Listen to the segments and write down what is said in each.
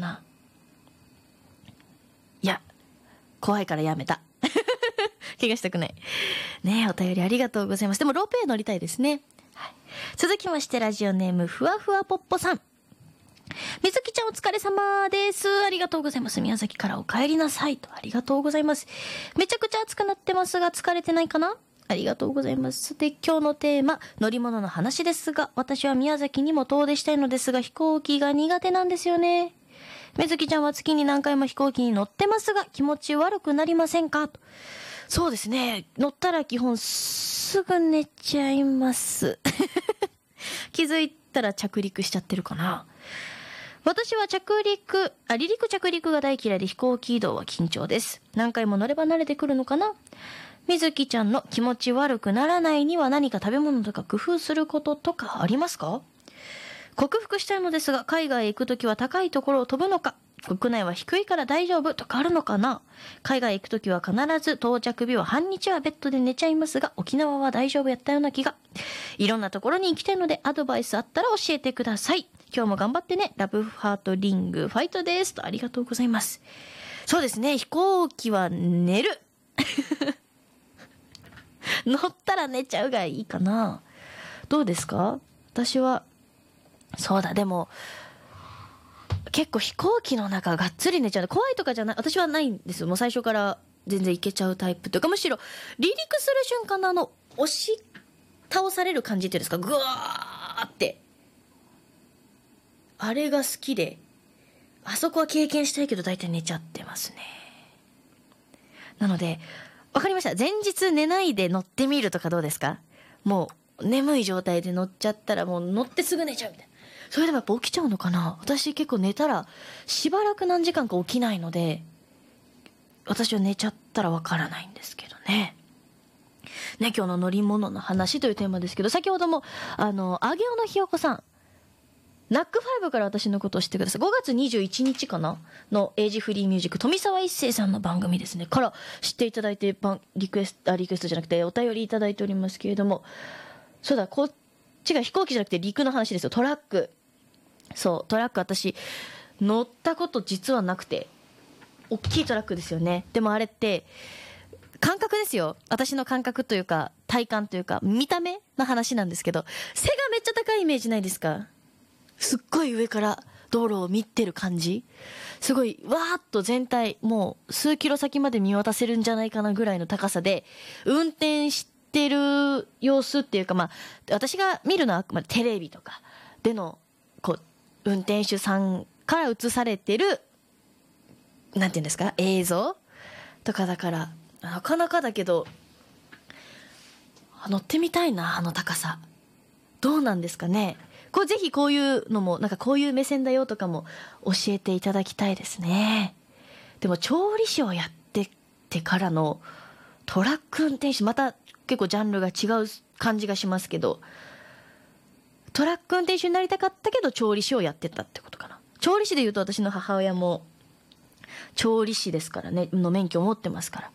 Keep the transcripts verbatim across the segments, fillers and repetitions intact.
な。いや、怖いからやめた。怪我したくない。ねえ、お便りありがとうございます。でもロープウェイ乗りたいですね。はい、続きましてラジオネームふわふわぽっぽさん。みずきちゃんお疲れ様です。ありがとうございます。宮崎からお帰りなさいと。ありがとうございます。めちゃくちゃ暑くなってますが疲れてないかな。ありがとうございます。で、今日のテーマ、乗り物の話ですが、私は宮崎にも遠出したいのですが、飛行機が苦手なんですよね。みずきちゃんは月に何回も飛行機に乗ってますが、気持ち悪くなりませんかと。そうですね。乗ったら基本すぐ寝ちゃいます。気づいたら着陸しちゃってるかな。私は着陸、あ、離陸着陸が大嫌いで飛行機移動は緊張です。何回も乗れば慣れてくるのかな。みずきちゃんの気持ち悪くならないには何か食べ物とか工夫することとかありますか？克服したいのですが、海外へ行くときは高いところを飛ぶのか、国内は低いから大丈夫とかあるのかな。海外へ行くときは必ず到着日は半日はベッドで寝ちゃいますが、沖縄は大丈夫やったような気が。いろんなところに行きたいのでアドバイスあったら教えてください。今日も頑張ってね。ラブハートリングファイトですと。ありがとうございます。そうですね、飛行機は寝る。乗ったら寝ちゃうがいいかな。どうですか？私はそうだ、でも結構飛行機の中がっつり寝ちゃう。怖いとかじゃない、私はないんですよ。もう最初から全然いけちゃうタイプというか、むしろ離陸する瞬間のあの押し倒される感じっていうんですか、グワーってあれが好きで、あそこは経験したいけど大体寝ちゃってますね。なのでわかりました。前日寝ないで乗ってみるとかどうですか？もう眠い状態で乗っちゃったらもう乗ってすぐ寝ちゃうみたいな。それでもやっぱ起きちゃうのかな。私結構寝たらしばらく何時間か起きないので、私は寝ちゃったらわからないんですけどね。ね、今日の乗り物の話というテーマですけど、先ほどもあのあげおのひよこさん、ナックファイブから私のことを知ってください。ごがつにじゅういちにちかなのエイジフリーミュージック、富澤一世さんの番組ですねから知っていただいて、リクエスト、あ、リクエストじゃなくてお便りいただいておりますけれども、そうだ、こっちが飛行機じゃなくて陸の話ですよ。トラック。そう、トラック私乗ったこと実はなくて、大きいトラックですよね。でもあれって感覚ですよ。私の感覚というか体感というか見た目の話なんですけど、背がめっちゃ高いイメージないですか？すっごい上から道路を見てる感じ、すごいわーっと全体もう数キロ先まで見渡せるんじゃないかなぐらいの高さで運転してる様子っていうか、まあ私が見るのはあくまでテレビとかでのこう運転手さんから映されてるなんていうんですか、映像とかだから、なかなかだけど乗ってみたいな。あの高さどうなんですかね。こうぜひこういうのもなんかこういう目線だよとかも教えていただきたいですね。でも調理師をやってってからのトラック運転手、また結構ジャンルが違う感じがしますけど、トラック運転手になりたかったけど調理師をやってたってことかな。調理師でいうと私の母親も調理師ですからね、の免許を持ってますから。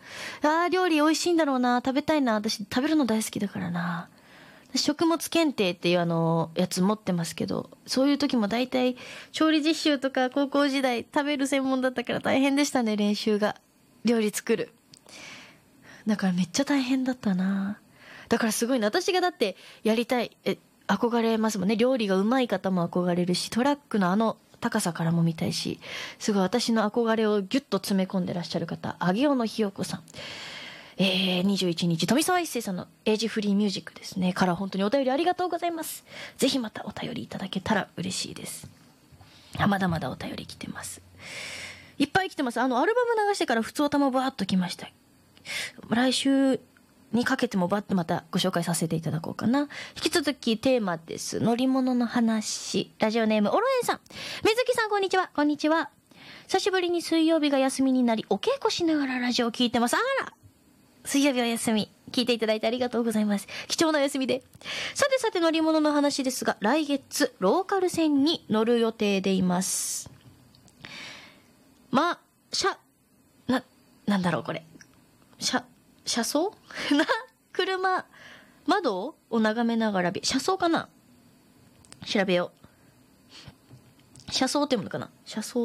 あー、料理美味しいんだろうな、食べたいな。私食べるの大好きだからな。食物検定っていうあのやつ持ってますけど、そういう時も大体調理実習とか高校時代食べる専門だったから大変でしたね、練習が。料理作るだからめっちゃ大変だったな。だからすごいな、私がだってやりたい、え憧れますもんね。料理がうまい方も憧れるし、トラックのあの高さからも見たいし、すごい私の憧れをギュッと詰め込んでらっしゃる方、あげおのひよこさん、えー、にじゅういちにち富澤一世さんのエイジフリーミュージックですねから本当にお便りありがとうございます。ぜひまたお便りいただけたら嬉しいです。あ、まだまだお便り来てます。いっぱい来てます。あのアルバム流してから普通歌もバーッと来ました。来週にかけてもバッとまたご紹介させていただこうかな。引き続きテーマです。乗り物の話。ラジオネームオロエンさん、水木さんこんにちは。こんにちは。久しぶりに水曜日が休みになりお稽古しながらラジオを聞いてます。あら、水曜日は休み、聞いていただいてありがとうございます。貴重な休みで。さてさて乗り物の話ですが、来月ローカル線に乗る予定でいます。ま、車、な、なんだろうこれ。車、車窓な、車、窓を眺めながら、車窓かな、調べよう。車窓っていうものかな、車窓。